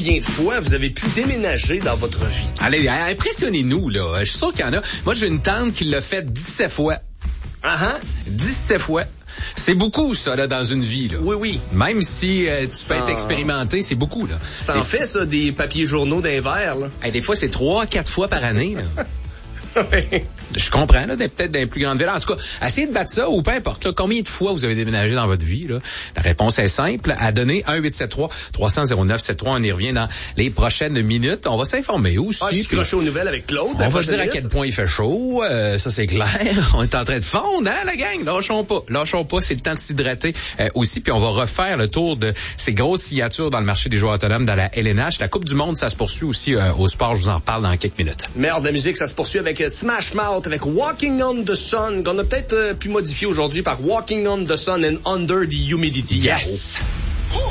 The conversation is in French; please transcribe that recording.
combien de fois vous avez pu déménager dans votre vie? Allez, impressionnez-nous, là. Je suis sûr qu'il y en a. Moi, j'ai une tante qui l'a fait 17 fois. 17 fois. C'est beaucoup, ça, là, dans une vie, là. Oui. Même si tu peux être expérimenté, c'est beaucoup, là. Ça en fait, ça, des papiers journaux d'un verre, là. Des fois, c'est 3-4 fois par année, là. Oui. Je comprends, là, peut-être dans les plus grandes villes. En tout cas, essayez de battre ça ou peu importe, là, combien de fois vous avez déménagé dans votre vie, là. La réponse est simple. À donner 1-873-300-0973. On y revient dans les prochaines minutes. On va s'informer aussi. Petit crochet aux nouvelles avec Claude. On va dire à quel point il fait chaud. Ça, c'est clair. On est en train de fondre, hein, la gang? Lâchons pas. C'est le temps de s'hydrater aussi. Puis on va refaire le tour de ces grosses signatures dans le marché des joueurs autonomes dans la LNH. La Coupe du Monde, ça se poursuit aussi au sport. Je vous en reparle dans quelques minutes. Merde de la musique, ça se poursuit avec Smash Mouth, avec Walking on the Sun, qu'on a peut-être pu modifier aujourd'hui par Walking on the Sun and Under the Humidity. Yes!